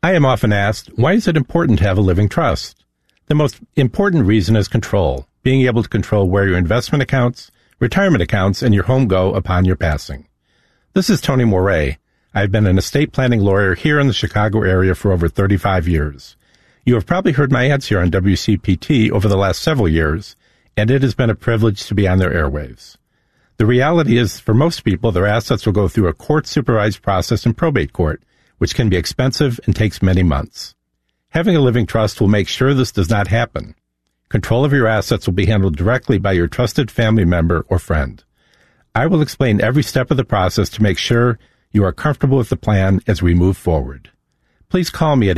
I am often asked, why is it important to have a living trust? The most important reason is control, being able to control where your investment accounts, retirement accounts, and your home go upon your passing. This is Tony Moret. I've been an estate planning lawyer here in the Chicago area for over 35 years. You have probably heard my ads here on WCPT over the last several years, and it has been a privilege to be on their airwaves. The reality is, for most people, their assets will go through a court-supervised process in probate court, which can be expensive and takes many months. Having a living trust will make sure this does not happen. Control of your assets will be handled directly by your trusted family member or friend. I will explain every step of the process to make sure you are comfortable with the plan as we move forward. Please call me at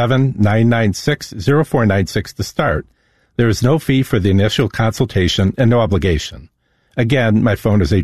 847-996-0496 to start. There is no fee for the initial consultation and no obligation. Again, my phone is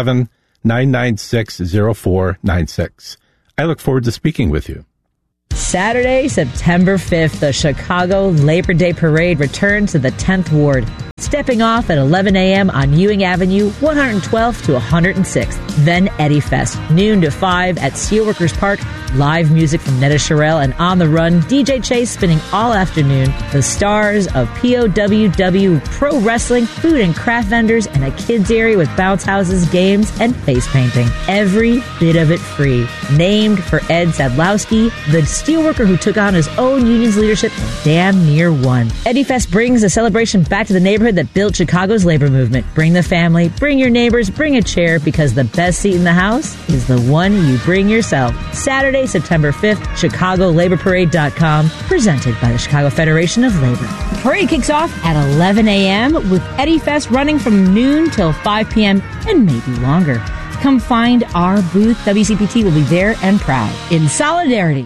847-996-0496. I look forward to speaking with you. Saturday, September 5th, the Chicago Labor Day Parade returns to the 10th Ward, stepping off at 11 a.m. on Ewing Avenue, 112th to 106th. Then Eddie Fest, noon to 5 at Steelworkers Park. Live music from Netta Sherrill and On the Run, DJ Chase spinning all afternoon. The stars of POWW, pro wrestling, food and craft vendors, and a kids area with bounce houses, games, and face painting. Every bit of it free. Named for Ed Sadlowski, the steelworker who took on his own union's leadership and damn near won. Eddie Fest brings the celebration back to the neighborhood that built Chicago's labor movement. Bring the family, bring your neighbors, bring a chair, because the best seat in the house is the one you bring yourself. Saturday, September 5th, ChicagoLaborParade.com, presented by the Chicago Federation of Labor. The parade kicks off at 11 a.m. with Eddie Fest running from noon till 5 p.m. and maybe longer. Come find our booth. WCPT will be there and proud. In solidarity.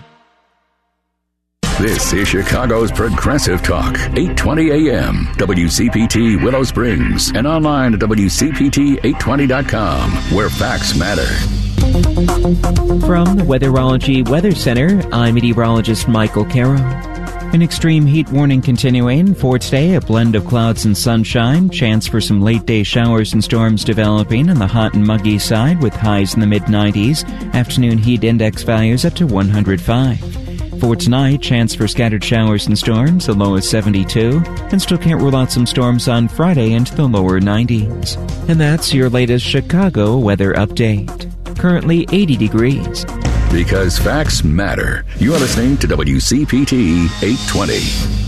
This is Chicago's Progressive Talk, 820 AM, WCPT Willow Springs, and online at WCPT820.com, where facts matter. From the Weatherology Weather Center, I'm meteorologist Michael Carroll. An extreme heat warning continuing for today, a blend of clouds and sunshine, chance for some late-day showers and storms developing on the hot and muggy side with highs in the mid-90s, afternoon heat index values up to 105. For tonight, chance for scattered showers and storms, a low of 72, and still can't rule out some storms on Friday into the lower 90s. And that's your latest Chicago weather update. Currently 80 degrees. Because facts matter. You are listening to WCPT 820.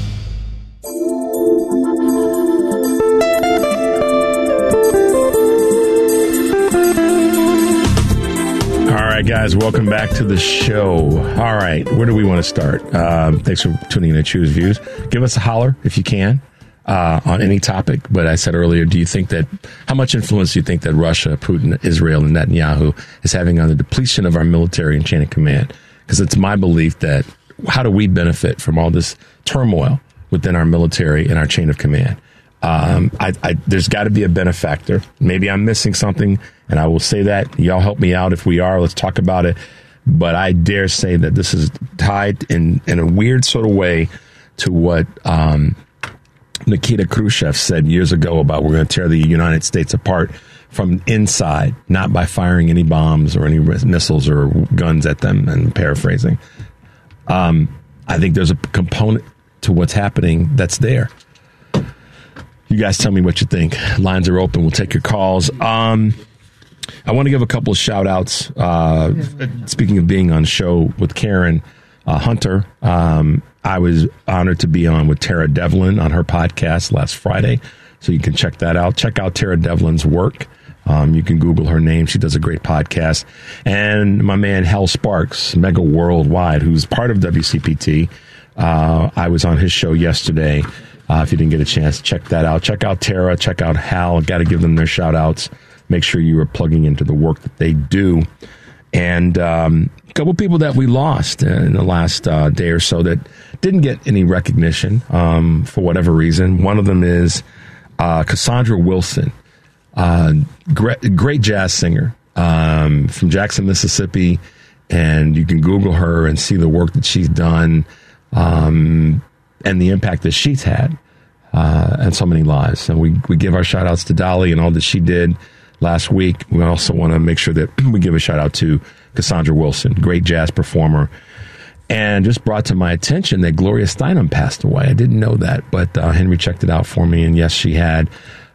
All right, guys, welcome back to the show. All right, where do we want to start? Thanks for tuning in to Choose Views. Give us a holler if you can on any topic. But I said earlier, how much influence do you think that Russia, Putin, Israel, and Netanyahu is having on the depletion of our military and chain of command? Because it's my belief that how do we benefit from all this turmoil within our military and our chain of command? There's got to be a benefactor. Maybe I'm missing something, and I will say that. Y'all help me out if we are. Let's talk about it. But I dare say that this is tied in a weird sort of way to what Nikita Khrushchev said years ago about we're going to tear the United States apart from inside, not by firing any bombs or any missiles or guns at them, and paraphrasing. I think there's a component to what's happening that's there. You guys tell me what you think. Lines are open. We'll take your calls. I want to give a couple of shout outs. Speaking of being on the show with Karen Hunter, I was honored to be on with Tara Devlin on her podcast last Friday. So you can check that out. Check out Tara Devlin's work. You can Google her name. She does a great podcast. And my man, Hal Sparks, Mega Worldwide, who's part of WCPT. I was on his show yesterday. If you didn't get a chance, check that out. Check out Tara. Check out Hal. Got to give them their shout outs. Make sure you are plugging into the work that they do. And a couple people that we lost in the last day or so that didn't get any recognition for whatever reason. One of them is Cassandra Wilson, great jazz singer from Jackson, Mississippi. And you can Google her and see the work that she's done and the impact that she's had and so many lives. And we give our shout outs to Dolly and all that she did last week. We also want to make sure that we give a shout out to Cassandra Wilson, great jazz performer. and just brought to my attention that Gloria Steinem passed away. I didn't know that, but Henry checked it out for me, and yes, she had.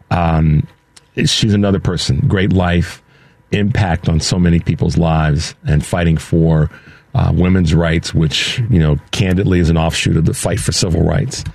She's another person, great life, impact on so many people's lives, and fighting for women's rights, which, you know, candidly is an offshoot of the fight for civil rights.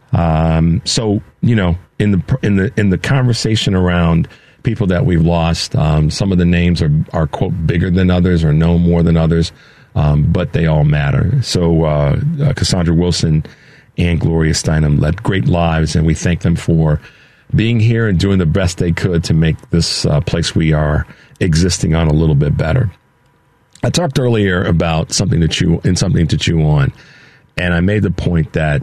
So, you know, in the conversation around people that we've lost, some of the names are quote bigger than others or know more than others, but they all matter. So Cassandra Wilson and Gloria Steinem led great lives, and we thank them for being here and doing the best they could to make this place we are existing on a little bit better. I talked earlier about something to chew on, and I made the point that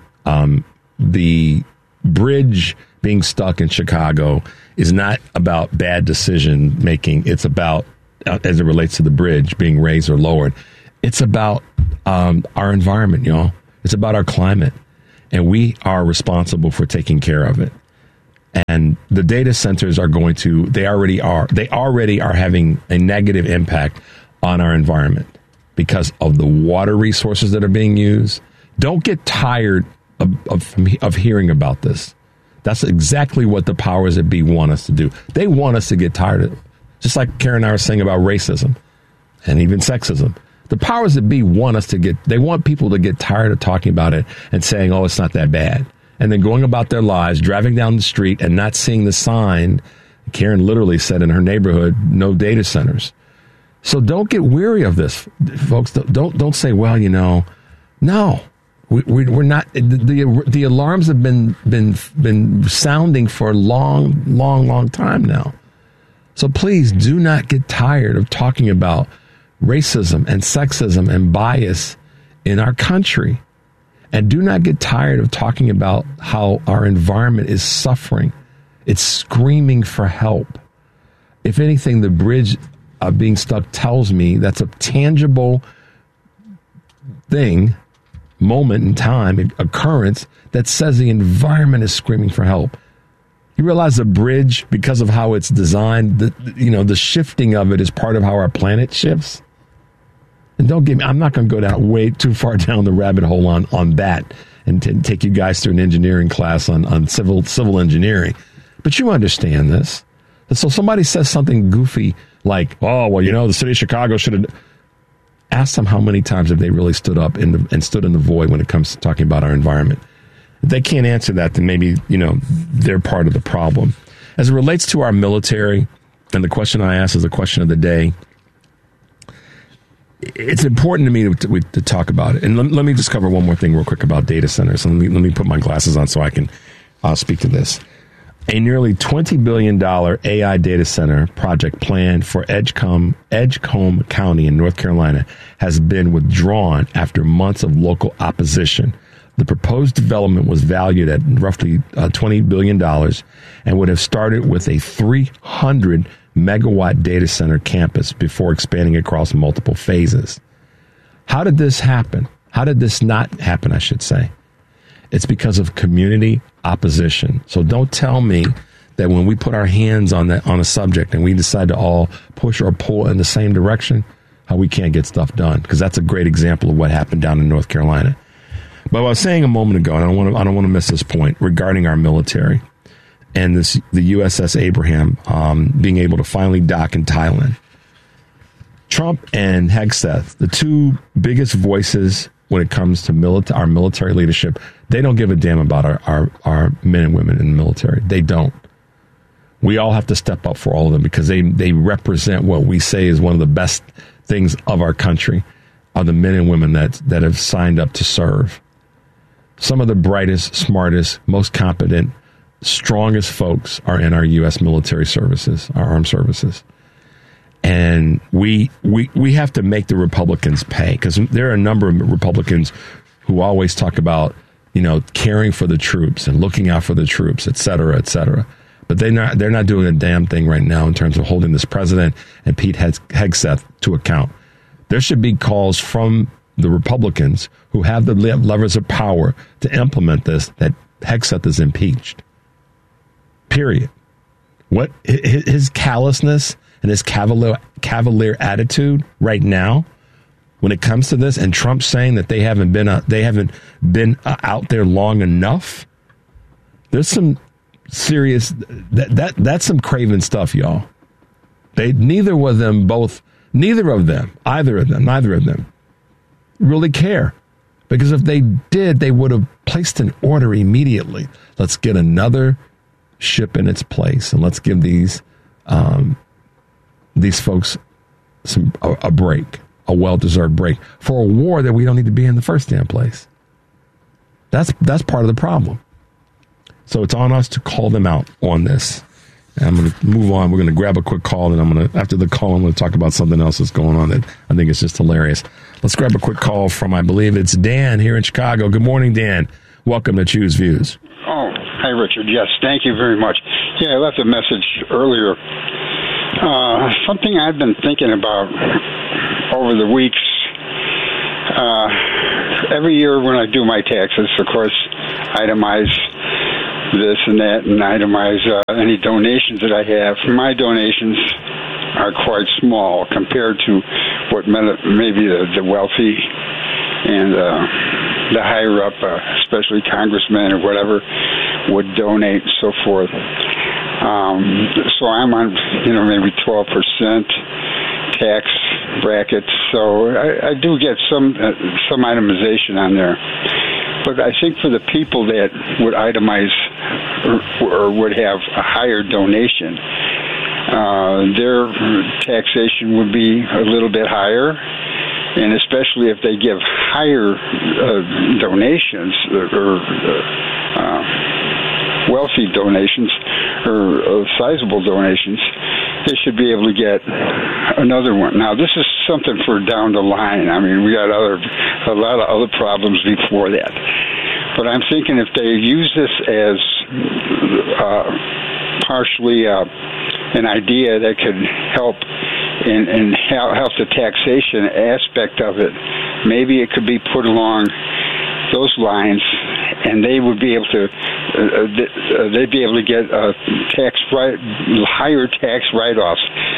the bridge being stuck in Chicago is not about bad decision making. It's about, as it relates to the bridge being raised or lowered, it's about our environment, y'all. It's about our climate, and we are responsible for taking care of it. And the data centers they already are having a negative impact on our environment because of the water resources that are being used. Don't get tired of hearing about this. That's exactly what the powers that be want us to do. They want us to get tired of it. Just like Karen and I were saying about racism and even sexism. The powers that be want people to get tired of talking about it and saying, oh, it's not that bad. And then going about their lives, driving down the street and not seeing the sign. Karen literally said in her neighborhood, no data centers. So don't get weary of this, folks. Don't say, well, you know, no, we're not. The alarms have been sounding for a long time now. So please do not get tired of talking about racism and sexism and bias in our country. And do not get tired of talking about how our environment is suffering. It's screaming for help. If anything, the bridge being stuck tells me that's a tangible thing, moment in time, occurrence that says the environment is screaming for help. You realize the bridge, because of how it's designed, the shifting of it is part of how our planet shifts. And don't get me, I'm not going to go down way too far down the rabbit hole on that and take you guys through an engineering class on civil engineering. But you understand this. And so somebody says something goofy like, oh, well, you know, the city of Chicago should have. Ask them how many times have they really stood up and stood in the void when it comes to talking about our environment. If they can't answer that, then maybe, you know, they're part of the problem. As it relates to our military, and the question I ask is the question of the day, it's important to me to talk about it. And let me just cover one more thing real quick about data centers. Let me put my glasses on so I can speak to this. A nearly $20 billion AI data center project planned for Edgecombe County in North Carolina has been withdrawn after months of local opposition. The proposed development was valued at roughly $20 billion and would have started with a 300 megawatt data center campus before expanding across multiple phases. How did this happen? How did this not happen, I should say? It's because of community opposition. So don't tell me that when we put our hands on a subject and we decide to all push or pull in the same direction, how we can't get stuff done. Because that's a great example of what happened down in North Carolina. But I was saying a moment ago, and I don't want to miss this point regarding our military and the USS Abraham being able to finally dock in Thailand. Trump and Hegseth, the two biggest voices when it comes to our military leadership, they don't give a damn about our men and women in the military. They don't. We all have to step up for all of them because they represent what we say is one of the best things of our country, are the men and women that have signed up to serve. Some of the brightest, smartest, most competent, strongest folks are in our U.S. military services, our armed services. And we have to make the Republicans pay, because there are a number of Republicans who always talk about, you know, caring for the troops and looking out for the troops, et cetera, et cetera. But they're not doing a damn thing right now in terms of holding this president and Pete Hegseth to account. There should be calls from the Republicans who have the levers of power to implement this, that Hegseth is impeached. Period. What his callousness and his cavalier attitude right now, when it comes to this, and Trump saying that they haven't been out there long either. There's some serious that's some craven stuff, y'all. Neither of them really care, because if they did, they would have placed an order immediately. Let's get another ship in its place, and let's give these folks a break, a well-deserved break for a war that we don't need to be in the first damn place. That's part of the problem. So it's on us to call them out on this. And I'm going to move on. We're going to grab a quick call, and after the call, I'm going to talk about something else that's going on that I think is just hilarious. Let's grab a quick call from, I believe it's Dan here in Chicago. Good morning, Dan. Welcome to Choose Views. Oh, hi, Richard. Yes, thank you very much. Yeah, I left a message earlier. Something I've been thinking about over the weeks. Every year when I do my taxes, of course, itemize this and that, and itemize any donations that I have. My donations are quite small compared to what maybe the wealthy and the higher up, especially congressmen or whatever, would donate and so forth. So I'm on, maybe 12% tax bracket. So I do get some itemization on there. But I think for the people that would itemize or would have a higher donation, their taxation would be a little bit higher. And especially if they give higher donations or wealthy donations or sizable donations, they should be able to get another one. Now, this is something for down the line. I mean, we got a lot of other problems before that. But I'm thinking if they use this as partially an idea that could help and help the taxation aspect of it, maybe it could be put along those lines, and they would be able to they'd be able to get higher tax write-offs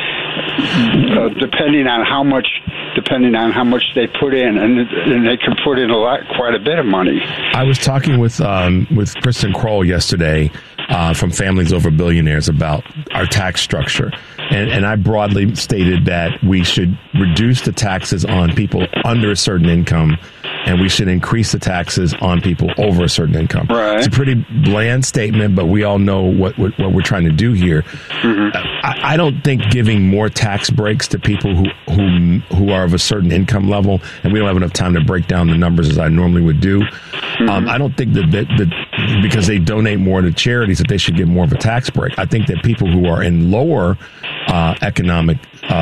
depending on how much they put in, and they can put in quite a bit of money. I was talking with Kristen Kroll yesterday from Families Over Billionaires about our tax structure. And I broadly stated that we should reduce the taxes on people under a certain income, and we should increase the taxes on people over a certain income. Right. It's a pretty bland statement, but we all know what we're trying to do here. Mm-hmm. I don't think giving more tax breaks to people who are of a certain income level, and we don't have enough time to break down the numbers as I normally would do. Mm-hmm. I don't think that because they donate more to charities that they should get more of a tax break. I think that people who are in lower economic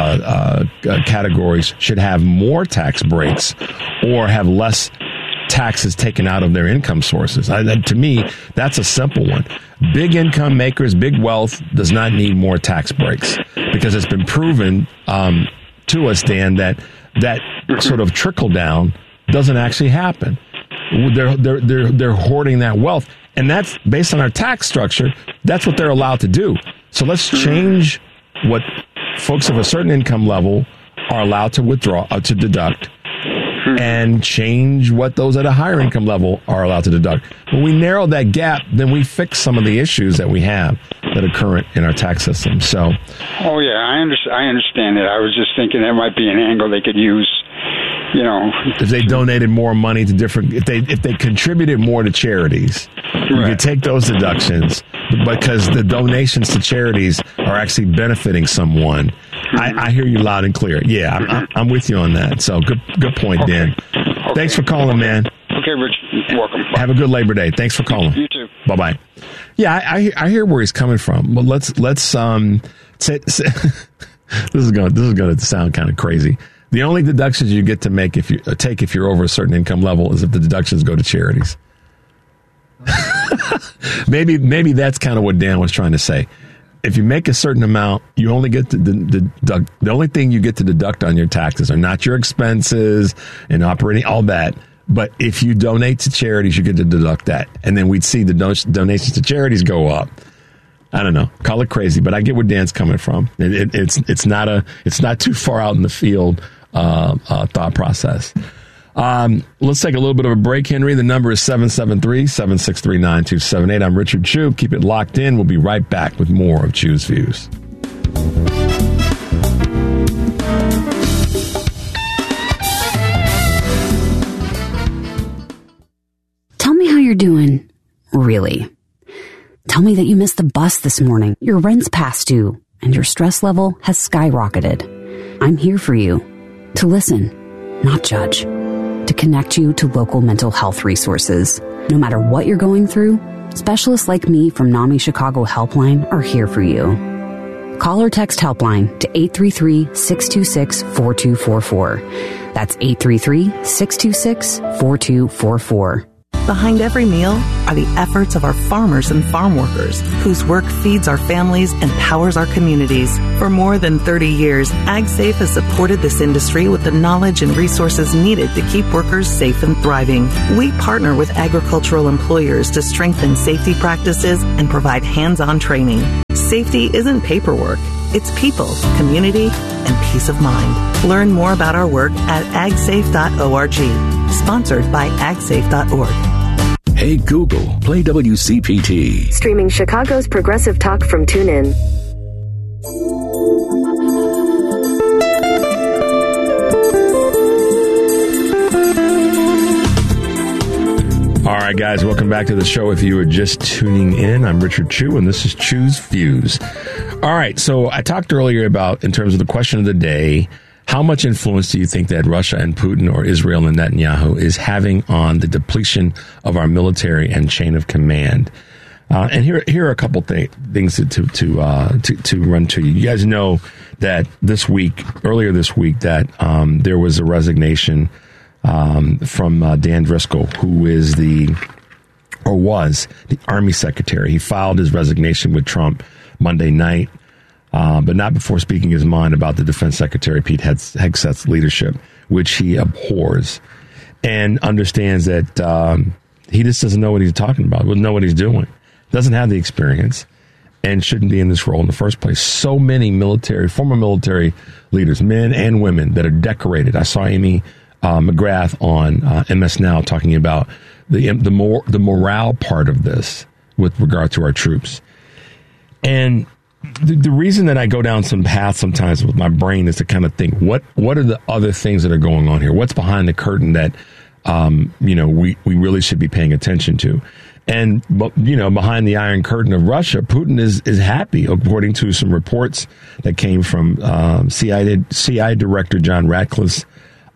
categories should have more tax breaks or have less taxes taken out of their income sources. To me, that's a simple one. Big income makers, big wealth does not need more tax breaks, because it's been proven to us, Dan, that sort of trickle down doesn't actually happen. They're hoarding that wealth, and that's based on our tax structure. That's what they're allowed to do. So let's change what folks of a certain income level are allowed to withdraw, to deduct, and change what those at a higher income level are allowed to deduct. When we narrow that gap, then we fix some of the issues that we have that are current in our tax system. So, oh yeah, I understand it. I was just thinking that might be an angle they could use. If they donated more money to different, if they contributed more to charities, you could take those deductions, because the donations to charities are actually benefiting someone. I hear you loud and clear. Yeah, I'm with you on that. So good point, Dan. Okay. Thanks for calling, man. Okay, Rich. Welcome. Bye. Have a good Labor Day. Thanks for calling. You too. Bye-bye. Yeah, I hear where he's coming from. But let's say this is going to sound kind of crazy. The only deductions you get to make if you're over a certain income level is if the deductions go to charities. Maybe that's kind of what Dan was trying to say. If you make a certain amount, you only get to deduct. The only thing you get to deduct on your taxes are not your expenses and operating, all that. But if you donate to charities, you get to deduct that, and then we'd see the donations to charities go up. I don't know. Call it crazy, but I get where Dan's coming from. It's not too far out in the field thought process. Let's take a little bit of a break, Henry. The number is 773-763-9278. I'm Richard Chew. Keep it locked in. We'll be right back with more of Chew's Views. Tell me how you're doing. Really. Tell me that you missed the bus this morning, your rent's past due, and your stress level has skyrocketed. I'm here for you. To listen, not judge. To connect you to local mental health resources. No matter what you're going through, specialists like me from NAMI Chicago Helpline are here for you. Call or text Helpline to 833-626-4244. That's 833-626-4244. Behind every meal are the efforts of our farmers and farm workers, whose work feeds our families and powers our communities. For more than 30 years, AgSafe has supported this industry with the knowledge and resources needed to keep workers safe and thriving. We partner with agricultural employers to strengthen safety practices and provide hands-on training. Safety isn't paperwork. It's people, community, and peace of mind. Learn more about our work at agsafe.org. Sponsored by agsafe.org. Hey Google, play WCPT. Streaming Chicago's progressive talk from TuneIn. All right, guys, welcome back to the show. If you were just tuning in, I'm Richard Chew, and this is Chew's Views. All right, so I talked earlier about, in terms of the question of the day, how much influence do you think that Russia and Putin, or Israel and Netanyahu, is having on the depletion of our military and chain of command? And here are a couple things to run to you. You guys know that earlier this week, that there was a resignation from Dan Driscoll, who was the Army Secretary. He filed his resignation with Trump Monday night. But not before speaking his mind about the Defense Secretary, Pete Hegseth's leadership, which he abhors, and understands that he just doesn't know what he's talking about, doesn't know what he's doing, doesn't have the experience, and shouldn't be in this role in the first place. So many former military leaders, men and women, that are decorated. I saw Amy McGrath on MS Now talking about the morale part of this with regard to our troops. And the reason that I go down some paths sometimes with my brain is to kind of think, what are the other things that are going on here? What's behind the curtain that, we really should be paying attention to? And, behind the Iron Curtain of Russia, Putin is happy, according to some reports that came from CIA Director John Ratcliffe's,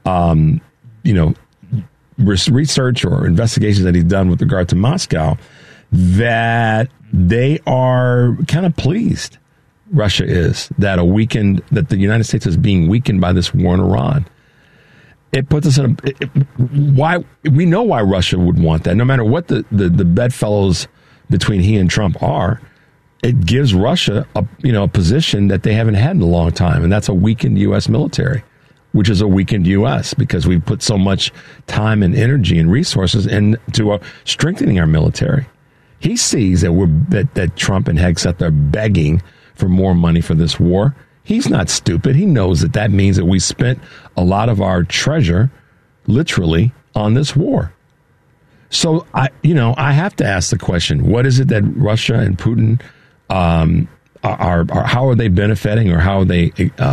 research or investigations that he's done with regard to Moscow, that they are kind of pleased, Russia is, that the United States is being weakened by this war in Iran. It puts us in why we know why Russia would want that. No matter what the bedfellows between he and Trump are, it gives Russia a position that they haven't had in a long time, and that's a weakened U.S. military, which is a weakened U.S. because we've put so much time and energy and resources into strengthening our military. He sees that Trump and Hegseth are begging for more money for this war. He's not stupid. He knows that means that we spent a lot of our treasure, literally, on this war. So I have to ask the question: what is it that Russia and Putin are? How are they benefiting, or how are they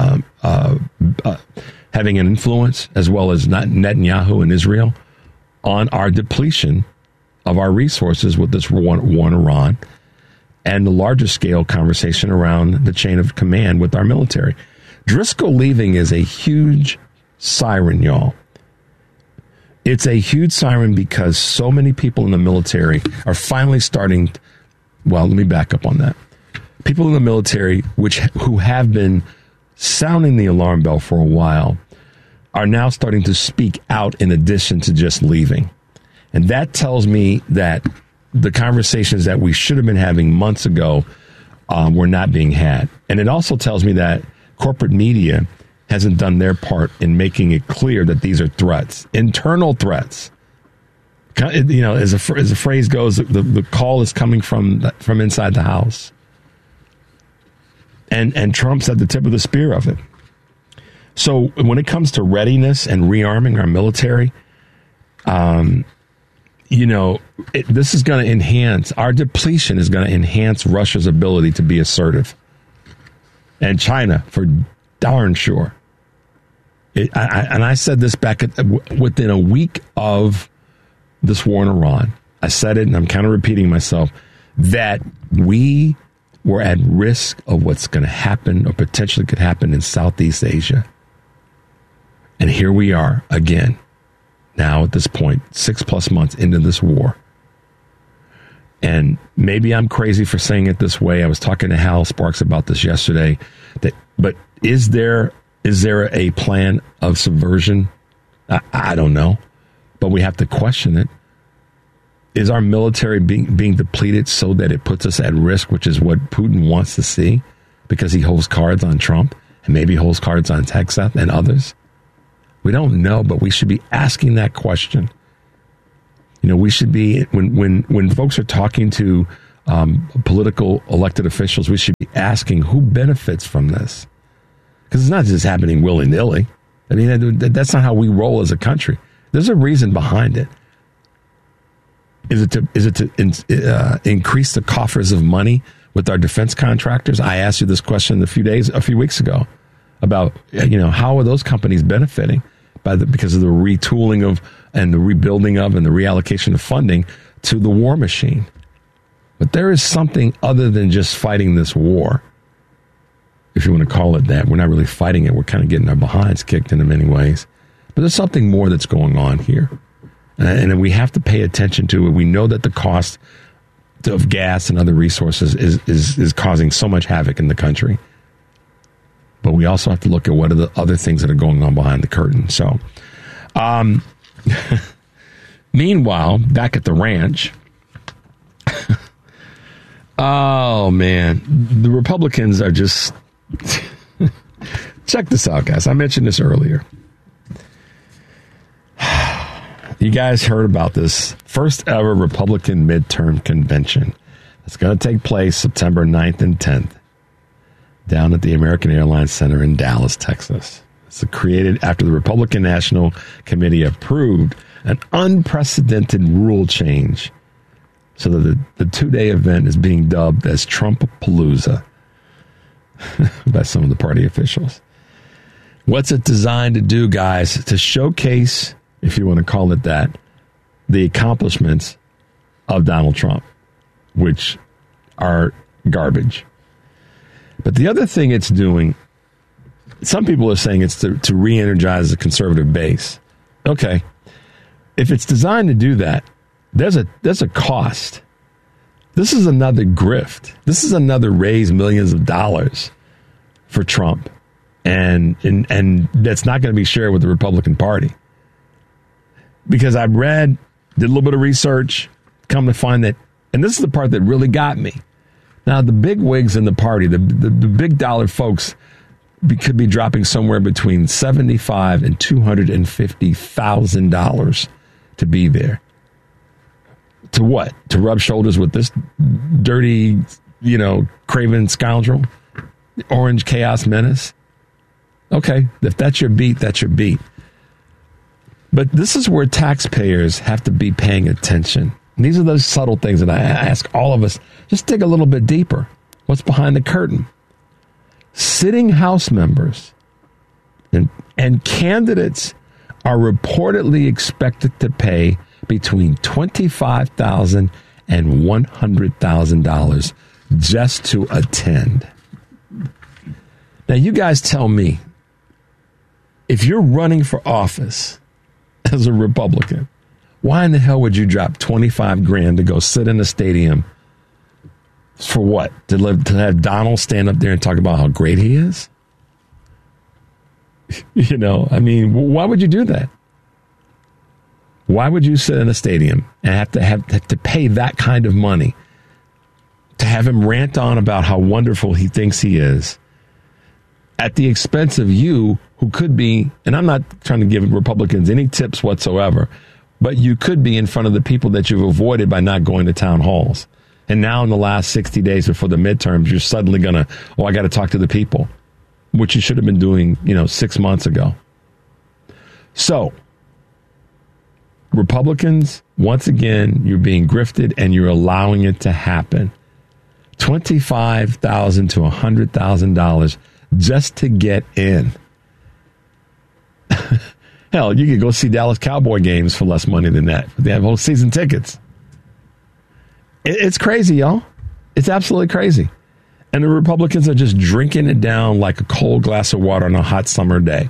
having an influence, as well as Netanyahu and Israel, on our depletion of our resources with this war in Iran, and the larger scale conversation around the chain of command with our military? Driscoll leaving is a huge siren, y'all. It's a huge siren because so many people in the military are finally starting. Well, let me back up on that. People in the military, who have been sounding the alarm bell for a while, are now starting to speak out in addition to just leaving. And that tells me that the conversations that we should have been having months ago were not being had. And it also tells me that corporate media hasn't done their part in making it clear that these are threats, internal threats. As a phrase goes, the call is coming from inside the house. And Trump's at the tip of the spear of it. So when it comes to readiness and rearming our military, this is going to enhance, our depletion is going to enhance Russia's ability to be assertive. And China, for darn sure. I said this back within a week of this war in Iran. I said it, and I'm kind of repeating myself, that we were at risk of what's going to happen or potentially could happen in Southeast Asia. And here we are again, now at this point, 6+ months into this war. And maybe I'm crazy for saying it this way. I was talking to Hal Sparks about this yesterday. But is there a plan of subversion? I don't know. But we have to question it. Is our military being depleted so that it puts us at risk, which is what Putin wants to see, because he holds cards on Trump and maybe holds cards on Texas and others? We don't know, but we should be asking that question. We should be, when folks are talking to political elected officials, we should be asking who benefits from this. Because it's not just happening willy-nilly. I mean, that's not how we roll as a country. There's a reason behind it. Is it to increase the coffers of money with our defense contractors? I asked you this question a few weeks ago about, how are those companies benefiting because of the retooling of and the rebuilding of and the reallocation of funding to the war machine. But there is something other than just fighting this war, if you want to call it that. We're not really fighting it. We're kind of getting our behinds kicked in many ways. But there's something more that's going on here. And we have to pay attention to it. We know that the cost of gas and other resources is causing so much havoc in the country. But we also have to look at what are the other things that are going on behind the curtain. So, meanwhile, back at the ranch, oh, man, the Republicans are just... Check this out, guys. I mentioned this earlier. You guys heard about this first ever Republican midterm convention. It's going to take place September 9th and 10th down at the American Airlines Center in Dallas, Texas. It's created after the Republican National Committee approved an unprecedented rule change so that the two-day event is being dubbed as Trump-palooza by some of the party officials. What's it designed to do, guys? To showcase, if you want to call it that, the accomplishments of Donald Trump, which are garbage. But the other thing it's doing, some people are saying it's to re-energize the conservative base. Okay. If it's designed to do that, there's a cost. This is another grift. This is another raise millions of dollars for Trump. And that's not going to be shared with the Republican Party. Because I did a little bit of research, come to find that, and this is the part that really got me. Now, the big wigs in the party, the big dollar folks, could be dropping somewhere between $75,000 and $250,000 to be there. To what? To rub shoulders with this dirty, craven scoundrel? Orange chaos menace? Okay, if that's your beat, that's your beat. But this is where taxpayers have to be paying attention. And these are those subtle things that I ask all of us, just dig a little bit deeper. What's behind the curtain? Sitting House members and candidates are reportedly expected to pay between $25,000 and $100,000 just to attend. Now, you guys tell me, if you're running for office as a Republican, why in the hell would you drop $25,000 to go sit in a stadium for what? To have Donald stand up there and talk about how great he is? Why would you do that? Why would you sit in a stadium and have to pay that kind of money to have him rant on about how wonderful he thinks he is at the expense of you, who could be, and I'm not trying to give Republicans any tips whatsoever, but you could be in front of the people that you've avoided by not going to town halls. And now in the last 60 days before the midterms, you're suddenly I got to talk to the people. which you should have been doing, 6 months ago. So, Republicans, once again, you're being grifted and you're allowing it to happen. $25,000 to $100,000 just to get in. Hell, you could go see Dallas Cowboy games for less money than that. They have whole season tickets. It's crazy, y'all. It's absolutely crazy. And the Republicans are just drinking it down like a cold glass of water on a hot summer day.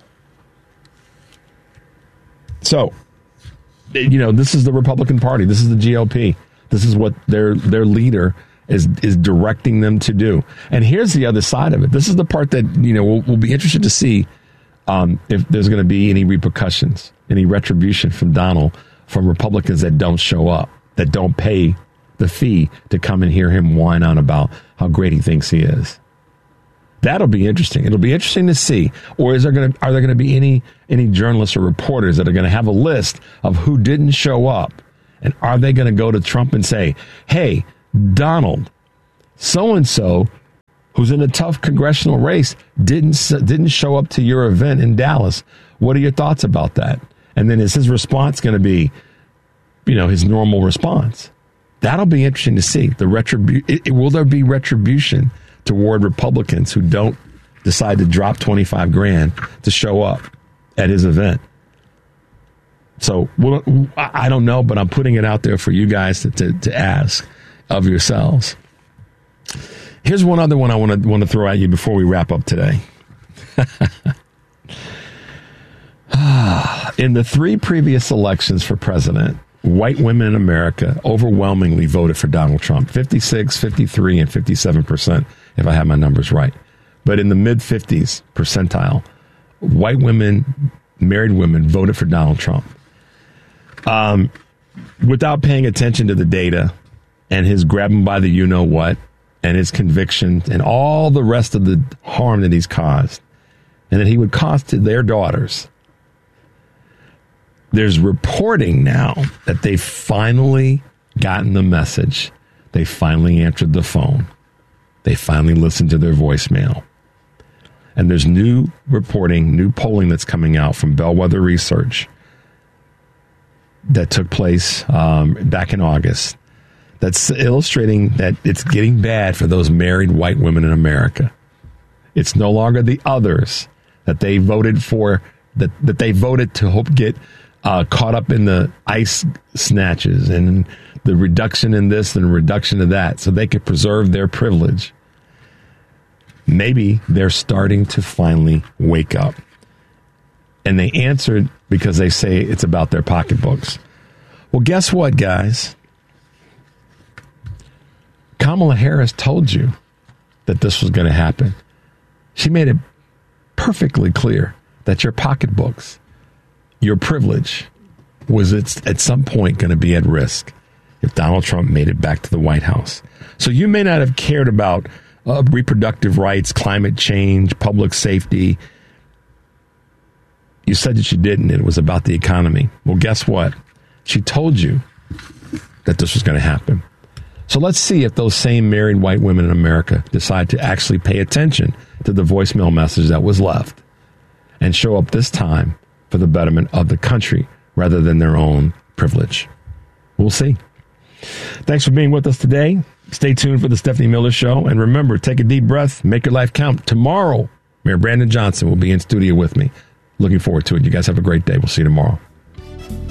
So, this is the Republican Party. This is the GOP. This is what their leader is directing them to do. And here's the other side of it. This is the part that, we'll be interested to see if there's going to be any repercussions, any retribution from Donald, from Republicans that don't show up, that don't pay the fee to come and hear him whine on about how great he thinks he is. That'll be interesting. It'll be interesting to see. Or are there going to be any journalists or reporters that are going to have a list of who didn't show up? And are they going to go to Trump and say, hey, Donald, so-and-so, who's in a tough congressional race, didn't show up to your event in Dallas. What are your thoughts about that? And then is his response going to be, his normal response? That'll be interesting to see. Will there be retribution toward Republicans who don't decide to drop $25,000 to show up at his event? So I don't know, but I'm putting it out there for you guys to ask of yourselves. Here's one other one I want to throw at you before we wrap up today. In the 3 previous elections for president, white women in America overwhelmingly voted for Donald Trump. 56, 53, and 57%, if I have my numbers right. But in the mid-50s percentile, white women, married women, voted for Donald Trump. Without paying attention to the data and his grabbing by the you-know-what and his conviction and all the rest of the harm that he's caused and that he would cause to their daughters. There's reporting now that they've finally gotten the message. They finally answered the phone. They finally listened to their voicemail. And there's new reporting, new polling that's coming out from Bellwether Research that took place back in August. That's illustrating that it's getting bad for those married white women in America. It's no longer the others that they voted for, that they voted to hope get caught up in the ICE snatches and the reduction in this and reduction of that so they could preserve their privilege. Maybe they're starting to finally wake up. And they answered because they say it's about their pocketbooks. Well, guess what, guys? Kamala Harris told you that this was going to happen. She made it perfectly clear that your pocketbooks, your privilege, was at some point going to be at risk if Donald Trump made it back to the White House. So you may not have cared about reproductive rights, climate change, public safety. You said that you didn't. It was about the economy. Well, guess what? She told you that this was going to happen. So let's see if those same married white women in America decide to actually pay attention to the voicemail message that was left and show up this time for the betterment of the country rather than their own privilege. We'll see. Thanks for being with us today. Stay tuned for the Stephanie Miller Show. And remember, take a deep breath, make your life count. Tomorrow, Mayor Brandon Johnson will be in studio with me. Looking forward to it. You guys have a great day. We'll see you tomorrow.